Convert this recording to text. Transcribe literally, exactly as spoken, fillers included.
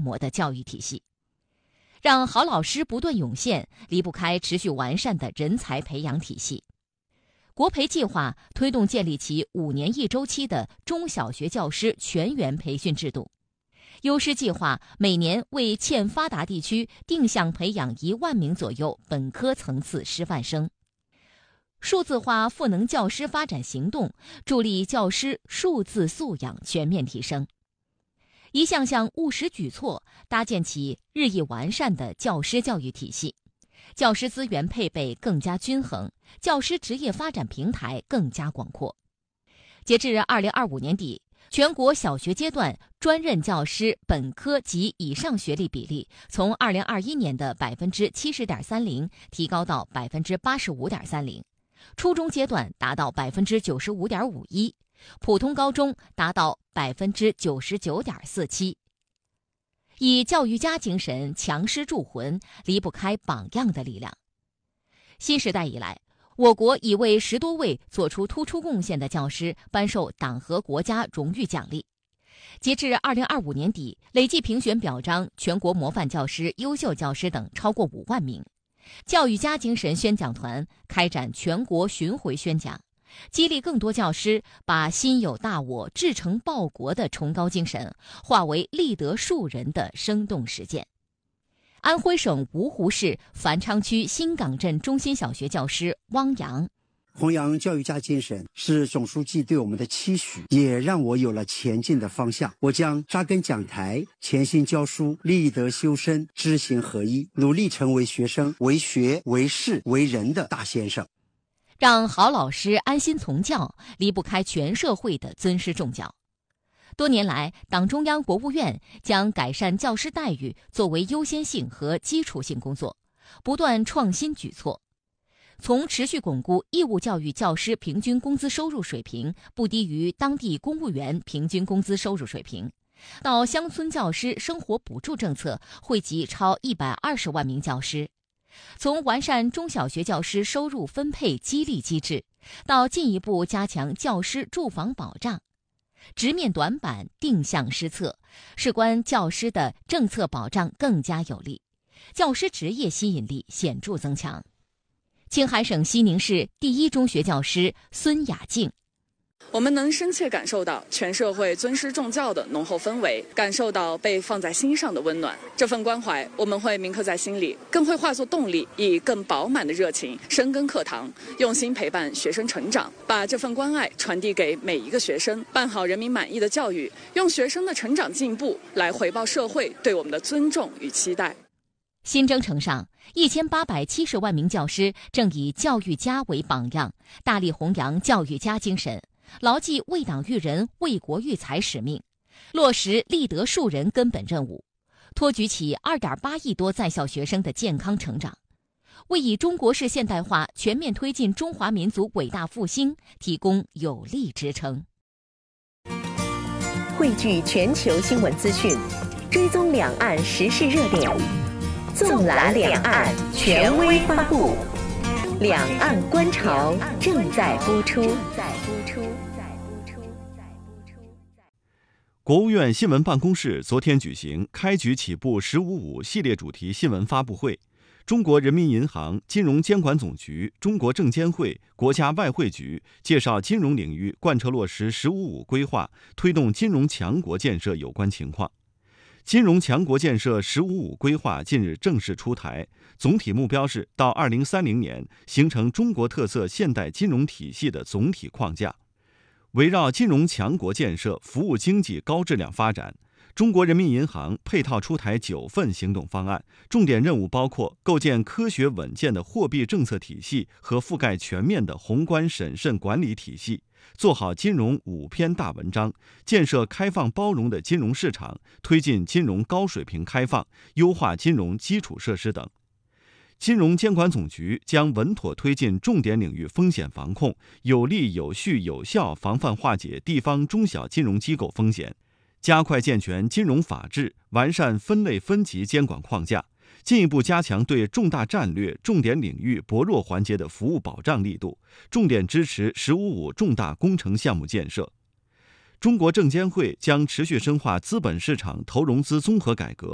模的教育体系。让好老师不断涌现，离不开持续完善的人才培养体系。国培计划推动建立起五年一周期的中小学教师全员培训制度。优师计划每年为欠发达地区定向培养一万名左右本科层次师范生。数字化赋能教师发展行动，助力教师数字素养全面提升。一项项务实举措，搭建起日益完善的教师教育体系，教师资源配备更加均衡，教师职业发展平台更加广阔。截至二零二五年底，全国小学阶段专任教师本科及以上学历比例从二零二一年的百分之七十点三零提高到百分之八十五点三零，初中阶段达到百分之九十五点五一，普通高中达到百分之九十九点四七。以教育家精神强师助魂，离不开榜样的力量。新时代以来，我国已为十多位做出突出贡献的教师颁授党和国家荣誉奖励。截至二零二五年底，累计评选表彰全国模范教师、优秀教师等超过五万名。教育家精神宣讲团开展全国巡回宣讲，激励更多教师把心有大我、志诚报国的崇高精神化为立德树人的生动实践。安徽省芜湖市繁昌区新港镇中心小学教师汪洋： 弘扬教育家精神是总书记对我们的期许，也让我有了前进的方向。我将扎根讲台，潜心教书，立德修身，知行合一，努力成为学生为学为事为人的大先生。 让好老师安心从教，离不开全社会的尊师重教。多年来，党中央、国务院将改善教师待遇作为优先性和基础性工作，不断创新举措。从持续巩固义务教育教师平均工资收入水平不低于当地公务员平均工资收入水平，到乡村教师生活补助政策惠及超一百二十万名教师；从完善中小学教师收入分配激励机制，到进一步加强教师住房保障，直面短板，定向施策，事关教师的政策保障更加有力，教师职业吸引力显著增强。青海省西宁市第一中学教师孙雅静： 我们能深切感受到全社会尊师重教的浓厚氛围，感受到被放在心上的温暖。这份关怀我们会铭刻在心里，更会化作动力，以更饱满的热情深耕课堂，用心陪伴学生成长，把这份关爱传递给每一个学生，办好人民满意的教育，用学生的成长进步来回报社会对我们的尊重与期待。 新征程上，一千八百七十万名教师正以教育家为榜样，大力弘扬教育家精神，牢记为党育人、为国育才使命，落实立德树人根本任务，托举起 二点八亿多在校学生的健康成长，为以中国式现代化全面推进中华民族伟大复兴提供有力支撑。 汇聚全球新闻资讯，追踪两岸时事热点，纵览两岸，权威发布。两岸观潮正在播出。 国务院新闻办公室昨天举行开局起步十五五系列主题新闻发布会，中国人民银行、金融监管总局、中国证监会、国家外汇局介绍金融领域贯彻落实十五五规划，推动金融强国建设有关情况。金融强国建设十五五规划近日正式出台，总体目标是到二零三零年形成中国特色现代金融体系的总体框架。围绕金融强国建设、服务经济高质量发展，中国人民银行配套出台九份行动方案，重点任务包括构建科学稳健的货币政策体系和覆盖全面的宏观审慎管理体系，做好金融五篇大文章，建设开放包容的金融市场，推进金融高水平开放，优化金融基础设施等。金融监管总局将稳妥推进重点领域风险防控，有力有序有效防范化解地方中小金融机构风险，加快健全金融法治，完善分类分级监管框架，进一步加强对重大战略、重点领域薄弱环节的服务保障力度，重点支持十五五重大工程项目建设。中国证监会将持续深化资本市场投融资综合改革，